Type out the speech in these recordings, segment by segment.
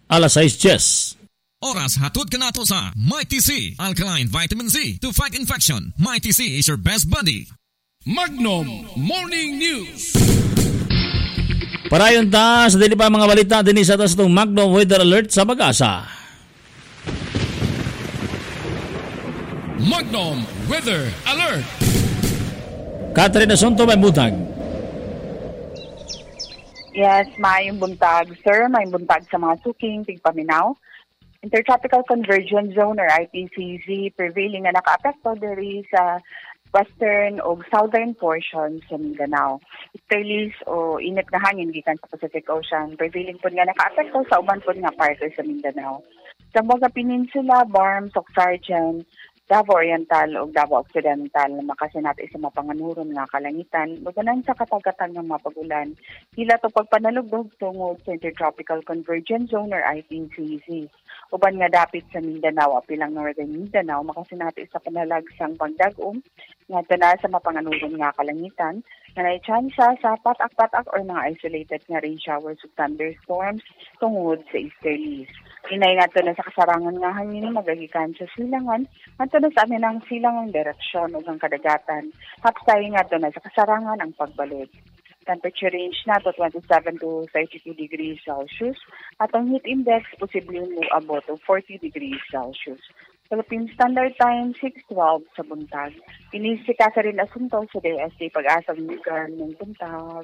6:10. Oras hatod ka nato sa Mighty C, Alkaline Vitamin C to fight infection. Mighty C is your best buddy. Magnum Morning News. Parayon ta sa dili pa mga balita dinhi sa itong Magnum Weather Alert sa Bagasa. Magnum Weather Alert. Catherine Asunto, may butag. Yes, may buntag, sir. May buntag sa mga suking, tigpaminaw. Intertropical Convergence Zone or ITCZ prevailing na naka-apekto diri sa western o southern portion sa Mindanao. Easterlies o init na hangin gikan sa Pacific Ocean prevailing po nga naka-apekto sa uban po nga parte sa Mindanao. Sa mga peninsula, Barm, Socsargen, Davao Oriental o Davao Occidental makasinat isa mapanganuron nga kalangitan luganan sa katagatan ng mapagulan hila to pagpanalugdog tungod sa Intertropical Convergence Zone or ITCZ. Uban nga dapit sa Mindanao apilang Northern Mindanao makasinat isa panalagsang pagdagom nga tana sa mapanganuron nga kalangitan nga nay tsansa sa patak-patak or mga isolated nga rain showers ug thunderstorms tungod sa easterlies. Inay nga to na sa kasarangan nga hangin magagikan sa silangan at na sa amin ang silangang direksyon o ang kadagatan. Hapsay nga to na sa kasarangan ang pagbalod. Temperature range na to 27 to 32 degrees Celsius at ang heat index posibleng mo abot to 40 degrees Celsius. Philippine Standard Time 6:12 sa buntag. Pinisi ka sa rin asunto sa DSD pag-asang lugar ng buntag.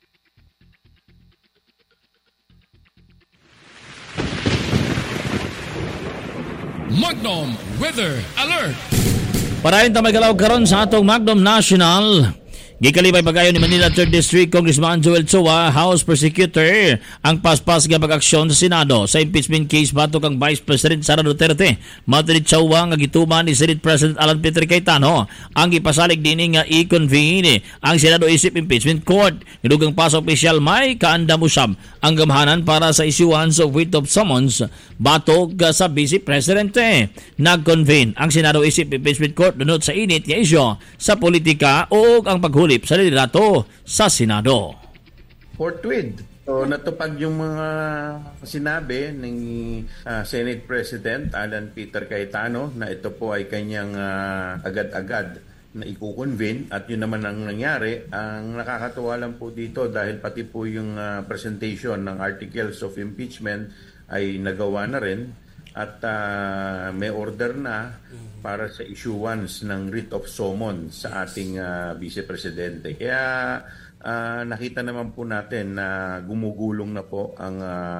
Magnum Weather Alert. Parayon ta may galaw karon sa atong Magnum National. Gikalibay pagayon ni Manila 3rd District Congressman Joel Chua, House Prosecutor, ang paspas nga pag-aksyon sa Senado sa impeachment case batok ang Vice President Sara Duterte. Mato ni Chua nga gituman ni Senate President Alan Peter Cayetano ang ipasalig dinhi nga i-convene ang Senado isip impeachment court. Nidugang paso opisyal may kaandam usab ang gamhanan para sa issuance of writ of summons batok sa Vice Presidente. Nag-convene ang Senado isip impeachment court dunot sa init nga isyu sa politika o ang paghuli sa liderato sa Senado. Forthwith. So natupad yung mga sinabi ng Senate President Alan Peter Cayetano na ito po ay kanyang agad-agad na i-convene at yun naman ang nangyari. Ang nakakatuwa lang po dito dahil pati po yung presentation ng articles of impeachment ay nagawa na rin at may order na para sa issuance ng writ of summons sa ating Vice Presidente. Kaya nakita naman po natin na gumugulong na po ang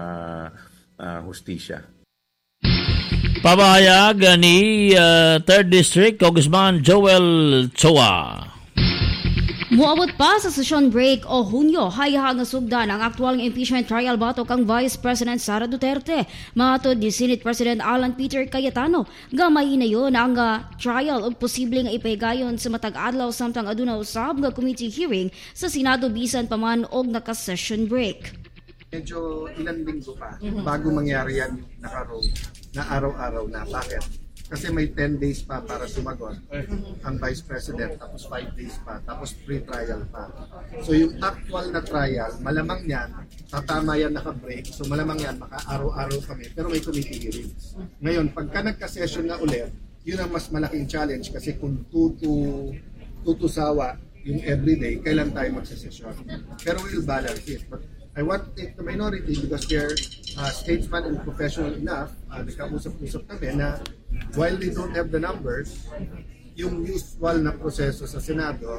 hustisya. Pabahayag ni 3rd District Congressman Joel Chua. Muabot pa sa session break o Hunyo, hayahang nga sugdan ang aktual nga impeachment trial batok ang Vice President Sara Duterte. Matod ni Senate President Alan Peter Cayetano, gamay na yun ang trial o posible nga ipahigayon sa matag adlaw samtang aduna usab nga committee hearing sa Senado bisan pa man og naka-session break. Medyo ilang linggo pa bago mangyari yan yung naka-roll na araw-araw na. Bakit? Kasi may 10 days pa para sumagot ang Vice President, tapos 5 days pa, tapos pre-trial pa. So yung actual na trial, malamang yan, tatama yan naka-break, so malamang yan, maka-araw-araw kami, pero may committee hearings. Ngayon, pagka nagka-session na ulit, yun ang mas malaking challenge kasi kung tutusawa yung everyday, kailan tayo magsasesyon. Pero we'll balance it. But I want to take the minority because they're statesman and professional enough. Nagkausap-usap kami na while they don't have the numbers, yung usual na proseso sa Senado,